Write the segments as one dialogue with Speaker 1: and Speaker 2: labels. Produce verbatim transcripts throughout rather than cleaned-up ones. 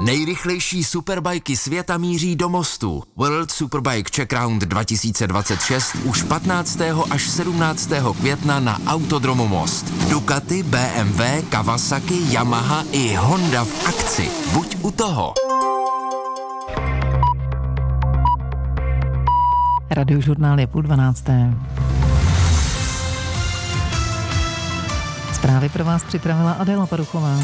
Speaker 1: Nejrychlejší superbajky světa míří do mostu. World Superbike Czech Round dva tisíce dvacet šest už patnáctého až sedmnáctého května na Autodromu Most. Ducati, B M W, Kawasaki, Yamaha i Honda v akci. Buď u toho.
Speaker 2: Radiožurnál je půl dvanácté. Zprávy pro vás připravila Adéla Paruchová.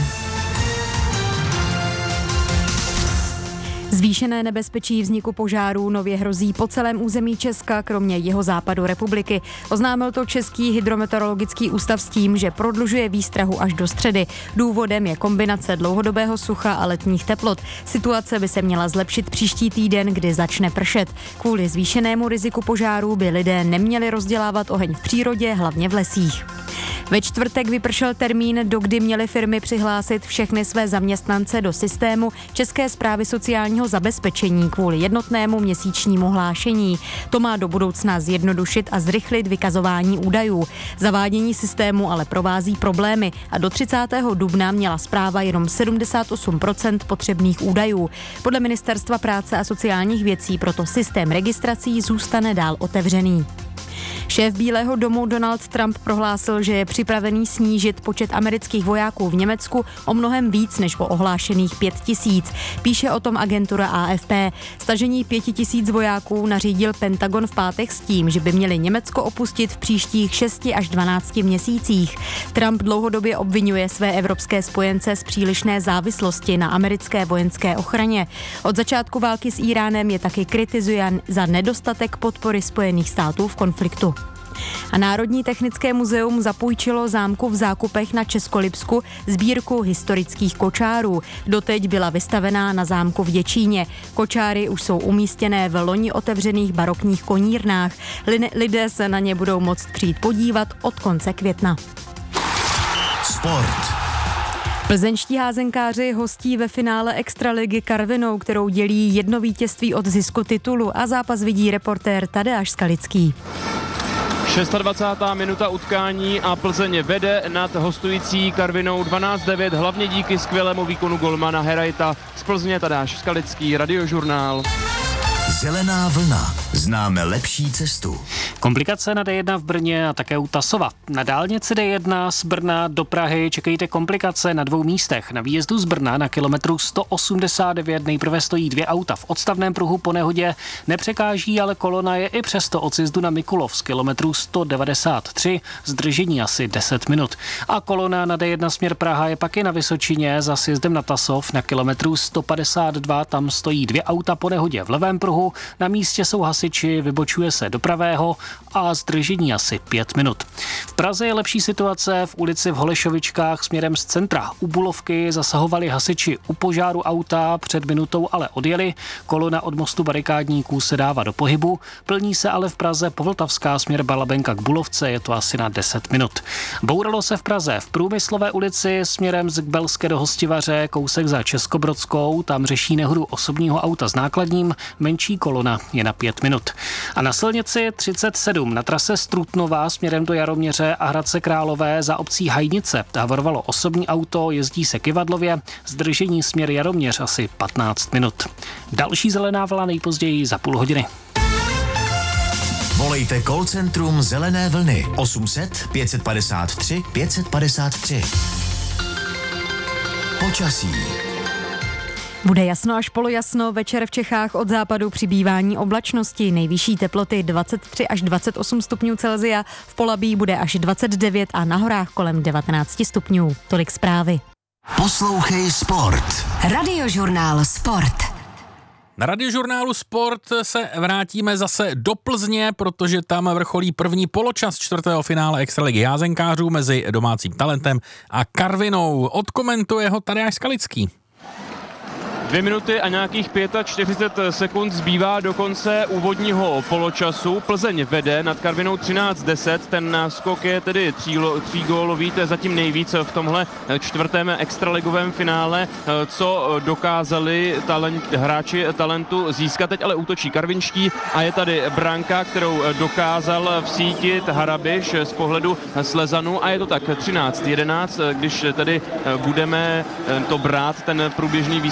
Speaker 3: Zvýšené nebezpečí vzniku požárů nově hrozí po celém území Česka, kromě jihozápadu republiky. Oznámil to Český hydrometeorologický ústav s tím, že prodlužuje výstrahu až do středy. Důvodem je kombinace dlouhodobého sucha a letních teplot. Situace by se měla zlepšit příští týden, kdy začne pršet. Kvůli zvýšenému riziku požárů by lidé neměli rozdělávat oheň v přírodě, hlavně v lesích. Ve čtvrtek vypršel termín, do kdy měly firmy přihlásit všechny své zaměstnance do systému České správy sociálního zabezpečení kvůli jednotnému měsíčnímu hlášení. To má do budoucna zjednodušit a zrychlit vykazování údajů. Zavádění systému ale provází problémy a do třicátého dubna měla správa jenom sedmdesát osm procent potřebných údajů. Podle Ministerstva práce a sociálních věcí proto systém registrací zůstane dál otevřený. Šéf Bílého domu Donald Trump prohlásil, že je připravený snížit počet amerických vojáků v Německu o mnohem víc než o ohlášených pět tisíc. Píše o tom agentura A F P. Stažení pěti tisíc vojáků nařídil Pentagon v pátek s tím, že by měli Německo opustit v příštích šesti až dvanácti měsících. Trump dlouhodobě obvinuje své evropské spojence z přílišné závislosti na americké vojenské ochraně. Od začátku války s Íránem je taky kritizuje za nedostatek podpory Spojených států v konfliktu. A Národní technické muzeum zapůjčilo zámku v Zákupech na Českolipsku sbírku historických kočárů. Doteď byla vystavená na zámku v Děčíně. Kočáry už jsou umístěné v loni otevřených barokních konírnách. Lidé se na ně budou moct přijít podívat od konce května.
Speaker 1: Sport.
Speaker 3: Plzeňští házenkáři hostí ve finále extraligy Karvinou, kterou dělí jedno vítězství od zisku titulu, a zápas vidí reportér Tadeáš Skalický.
Speaker 4: dvacátá šestá minuta utkání a Plzeň vede nad hostující Karvinou dvanáct devět, hlavně díky skvělému výkonu golmana Herajta. Z Plzně Tadeáš Skalický, Radiožurnál.
Speaker 1: Zelená vlna. Známe lepší cestu.
Speaker 5: Komplikace na D jedna v Brně a také u Tasova. Na dálnici D jedna z Brna do Prahy čekejte komplikace na dvou místech. Na výjezdu z Brna na kilometru sto osmdesát devět nejprve stojí dvě auta v odstavném pruhu po nehodě. Nepřekáží, ale kolona je i přesto od sjezdu na Mikulov z kilometru sto devadesát tři, zdržení asi deset minut. A kolona na D jedna směr Praha je pak i na Vysočině za sjezdem na Tasov na kilometru sto padesát dva, tam stojí dvě auta po nehodě v levém pruhu. Na místě jsou hasiči, vybočuje se do pravého a zdržení asi pět minut. V Praze je lepší situace v ulici v Holešovičkách směrem z centra. U Bulovky zasahovali hasiči u požáru auta, před minutou ale odjeli. Kolona od mostu barikádníků se dává do pohybu, plní se ale v Praze Povltavská směr Balabenka k Bulovce, je to asi na deset minut. Bouralo se v Praze v Průmyslové ulici směrem z Kbelské do Hostivaře, kousek za Českobrodskou, tam řeší nehodu osobního auta s nákladním, menší kolona je na pět minut. A na silnici třicet sedm na trase Strutnova směrem do Jaroměře a Hradce Králové za obcí Hajdnice havarovalo osobní auto, jezdí se Kyvadlově, zdržení směr Jaroměř asi patnáct minut. Další zelená vlna nejpozději za půl hodiny.
Speaker 1: Volejte call centrum Zelené vlny osm set pět padesát tři pět padesát tři. Počasí.
Speaker 3: Bude jasno až polojasno, večer v Čechách od západu přibývání oblačnosti, nejvyšší teploty dvacet tři až dvacet osm stupňů Celsia, v Polabí bude až dvacet devět a na horách kolem devatenáct stupňů. Tolik zprávy.
Speaker 1: Poslouchej Sport.
Speaker 6: Radiožurnál Sport.
Speaker 7: Na Radiožurnálu Sport se vrátíme zase do Plzně, protože tam vrcholí první poločas čtvrtého finále extraligy házenkářů mezi domácím Talentem a Karvinou. Odkomentuje ho Tadeáš Skalický.
Speaker 4: Dvě minuty a nějakých čtyřicet pět sekund zbývá do konce úvodního poločasu. Plzeň vede nad Karvinou třináct deset, ten náskok je tedy třígólový, to je zatím nejvíc v tomhle čtvrtém extraligovém finále, co dokázali talent, hráči Talentu získat. Teď ale útočí karvinští a je tady branka, kterou dokázal vsítit Harabiš z pohledu Slezanu a je to tak třináct jedenáct, když tedy budeme to brát, ten průběžný výsledek z pohledu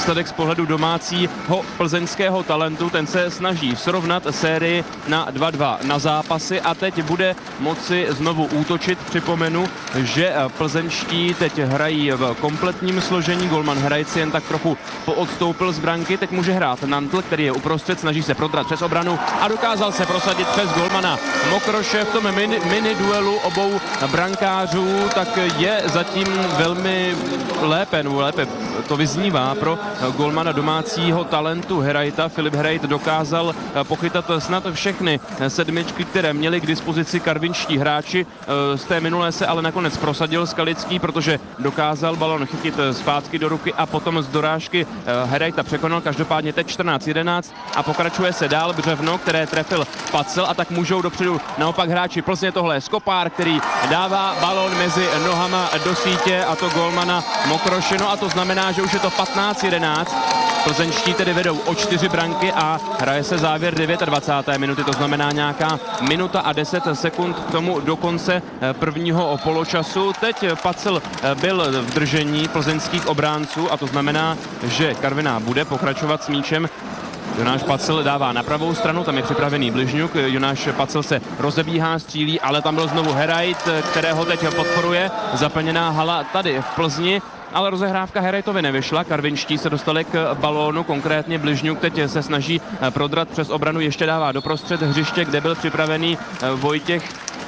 Speaker 4: pohledu domácího plzeňského talentu. Ten se snaží srovnat sérii na dva dva na zápasy a teď bude moci znovu útočit. Připomenu, že plzeňští teď hrají v kompletním složení. Golman Hrajci jen tak trochu poodstoupil z branky. Teď může hrát Nantl, který je uprostřed, snaží se prodrat přes obranu a dokázal se prosadit přes golmana Mokroše v tom mini, mini duelu obou brankářů, tak je zatím velmi lépe, nebo lépe to vyznívá pro golmana domácího talentu Herajta. Filip Herajt dokázal pochytat snad všechny sedmičky, které měli k dispozici karvinští hráči. Z té minulé se ale nakonec prosadil Skalický, protože dokázal balon chytit zpátky do ruky a potom z dorážky Herajta překonal. Každopádně teď čtrnáct jedenáct a pokračuje se dál. Břevno, které trefil Pacel, a tak můžou dopředu naopak hráči Plzně. Tohle je Skopár, který dává balon mezi nohama do sítě, a to golmana Mokroše. No a to znamená, že už je to patnáct jedenáct. Plzeňští tedy vedou o čtyři branky a hraje se závěr dvacáté deváté minuty, to znamená nějaká minuta a deset sekund k tomu do konce prvního poločasu. Teď Pacel byl v držení plzeňských obránců a to znamená, že Karviná bude pokračovat s míčem. Jonáš Pacel dává na pravou stranu, tam je připravený Bližňuk, Jonáš Pacel se rozebíhá, střílí, ale tam byl znovu Herajt, kterého teď podporuje zaplněná hala tady v Plzni. Ale rozehrávka Herajtovi nevyšla, karvinští se dostali k balónu, konkrétně Bližňuk teď se snaží prodrat přes obranu, ještě dává doprostřed hřiště, kde byl připravený Vojtěch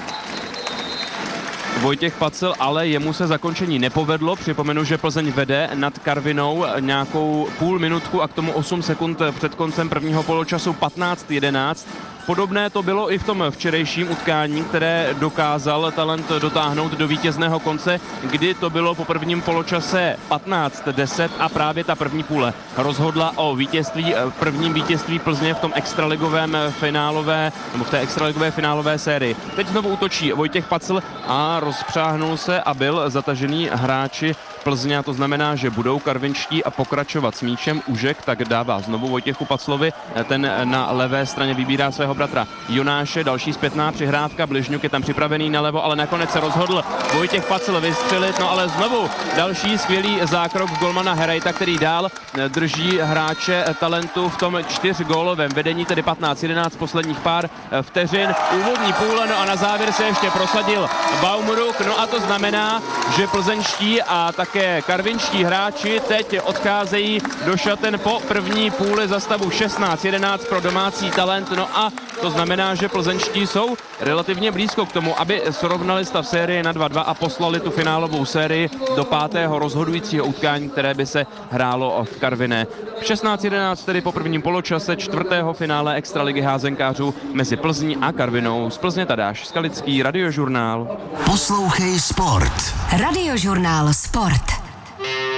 Speaker 4: Vojtěch Pacel, ale jemu se zakončení nepovedlo. Připomenu, že Plzeň vede nad Karvinou nějakou půl minutku a k tomu osm sekund před koncem prvního poločasu patnáct jedenáct. Podobné to bylo i v tom včerejším utkání, které dokázal talent dotáhnout do vítězného konce, kdy to bylo po prvním poločase patnáct deset a právě ta první půle rozhodla o vítězství, prvním vítězství Plzně v tom extraligovém finálové, nebo v té extraligové finálové sérii. Teď znovu útočí Vojtěch Pacel a rozpřáhnul se a byl zatažený hráči Plzně, a to znamená, že budou karvinští a pokračovat s míčem. Užek tak dává znovu Vojtěchu Paclovi, ten na levé straně vybírá svého bratra Jonáše, další zpětná přihrávka, Bližňuk je tam připravený nalevo, ale nakonec se rozhodl Vojtěch Pacel vystřelit, no ale znovu další skvělý zákrok golmana Herajta, který dál drží hráče talentu v tom čtyřgólovém vedení, tedy patnáct jedenáct posledních pár vteřin, úvodní půle, no a na závěr se ještě prosadil Baumruk, no a to znamená, že plzeňští a také karvinští hráči teď odcházejí do šaten po první půli za stavu šestnáct jedenáct pro domácí talent, no a to znamená, že plzeňští jsou relativně blízko k tomu, aby srovnali stav série na dva dva a poslali tu finálovou sérii do pátého rozhodujícího utkání, které by se hrálo v Karviné. šestnáct jedenáct tedy po prvním poločase čtvrtého finále extraligy házenkářů mezi Plzní a Karvinou. Z Plzně Tadáš Skalický, Radiožurnál.
Speaker 6: Poslouchej Sport. Radiožurnál Sport.